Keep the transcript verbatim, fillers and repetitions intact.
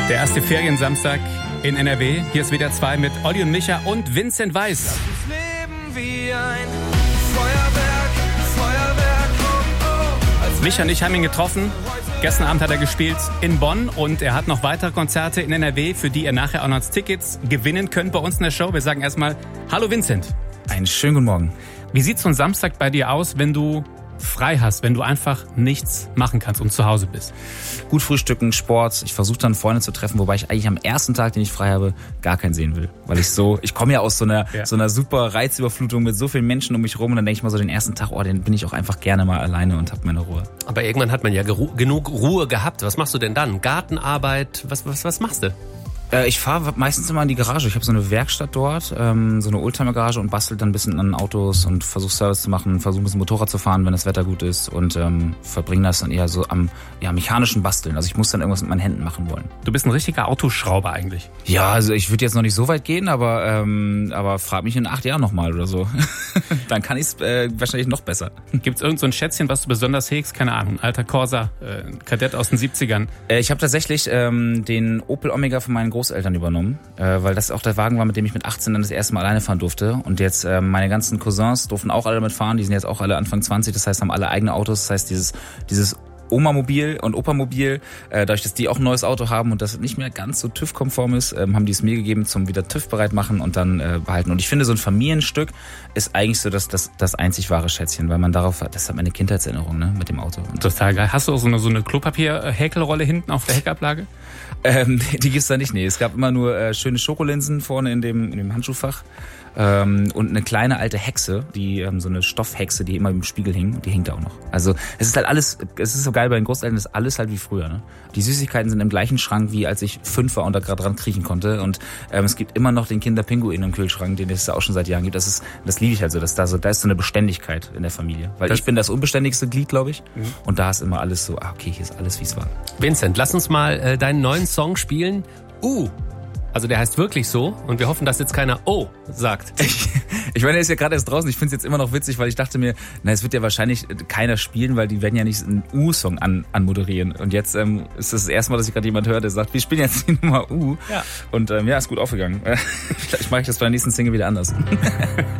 Der erste Feriensamstag in N R W. Hier ist W D R zwei mit Olli und Micha und Vincent Weiss. Das Leben wie ein Feuerwerk, Feuerwerk, oh, oh. Als Micha und ich haben ihn getroffen. Gestern Abend hat er gespielt in Bonn und er hat noch weitere Konzerte in N R W, für die ihr nachher auch noch Tickets gewinnen könnt bei uns in der Show. Wir sagen erstmal Hallo Vincent. Einen schönen guten Morgen. Wie sieht so ein Samstag bei dir aus, wenn du frei hast, wenn du einfach nichts machen kannst und zu Hause bist? Gut frühstücken, Sport. Ich versuche dann Freunde zu treffen, wobei ich eigentlich am ersten Tag, den ich frei habe, gar keinen sehen will. Weil ich so, ich komme ja aus so einer, ja. so einer super Reizüberflutung mit so vielen Menschen um mich rum und dann denke ich mal so den ersten Tag, oh, den bin ich auch einfach gerne mal alleine und habe meine Ruhe. Aber irgendwann hat man ja geru- genug Ruhe gehabt. Was machst du denn dann? Gartenarbeit? Was, was, was machst du? Äh, ich fahre meistens immer in die Garage. Ich habe so eine Werkstatt dort, ähm, so eine Oldtimer-Garage und bastel dann ein bisschen an Autos und versuche Service zu machen, versuche ein bisschen Motorrad zu fahren, wenn das Wetter gut ist und ähm, verbringe das dann eher so am ja, mechanischen Basteln. Also ich muss dann irgendwas mit meinen Händen machen wollen. Du bist ein richtiger Autoschrauber eigentlich. Ja, also ich würde jetzt noch nicht so weit gehen, aber ähm, aber frag mich in acht Jahren nochmal oder so. Dann kann ich es äh, wahrscheinlich noch besser. Gibt es irgend so ein Schätzchen, was du besonders hegst? Keine Ahnung, ein alter Corsa, äh, ein Kadett aus den siebzigern. Äh, ich habe tatsächlich ähm, den Opel Omega von meinen Großeltern übernommen, äh, weil das auch der Wagen war, mit dem ich mit achtzehn dann das erste Mal alleine fahren durfte. Und jetzt äh, meine ganzen Cousins durften auch alle mitfahren, die sind jetzt auch alle Anfang zwanzig, das heißt, haben alle eigene Autos. Das heißt, dieses dieses Oma-Mobil und Opa-Mobil, äh, dadurch, dass die auch ein neues Auto haben und das nicht mehr ganz so TÜV-konform ist, ähm, haben die es mir gegeben zum wieder TÜV-bereit machen und dann äh, behalten. Und ich finde, so ein Familienstück ist eigentlich so das, das, das einzig wahre Schätzchen, weil man darauf, das hat meine Kindheitserinnerung, ne, mit dem Auto. Und Total geil. Hast du auch so eine, so eine Klopapier-Häkelrolle hinten auf der Heckablage? Ähm, die gibt's da nicht, nee. Es gab immer nur äh, schöne Schokolinsen vorne in dem, in dem Handschuhfach. Ähm, und eine kleine alte Hexe, die ähm, so eine Stoffhexe, die immer im Spiegel hing, die hängt da auch noch. Also es ist halt alles, es ist so geil bei den Großeltern, es ist alles halt wie früher. Ne? Die Süßigkeiten sind im gleichen Schrank, wie als ich fünf war und da gerade dran kriechen konnte. Und ähm, es gibt immer noch den Kinderpinguin im Kühlschrank, den es auch schon seit Jahren gibt. Das ist, das liebe ich halt so, dass da so, da ist so eine Beständigkeit in der Familie. Weil das ich bin das unbeständigste Glied, glaube ich. Mhm. Und da ist immer alles so, ah, okay, hier ist alles, wie es war. Vincent, lass uns mal äh, deinen neuen Song spielen. Uh, also der heißt wirklich so und wir hoffen, dass jetzt keiner Oh sagt. Ich, ich meine, er ist ja gerade erst draußen. Ich finde es jetzt immer noch witzig, weil ich dachte mir, na, es wird ja wahrscheinlich keiner spielen, weil die werden ja nicht einen U-Song an, anmoderieren. Und jetzt ähm, ist das, das erste Mal, dass ich gerade jemand höre, der sagt, wir spielen jetzt die Nummer U. Ja. Und ähm, ja, ist gut aufgegangen. Vielleicht mache ich das bei der nächsten Single wieder anders.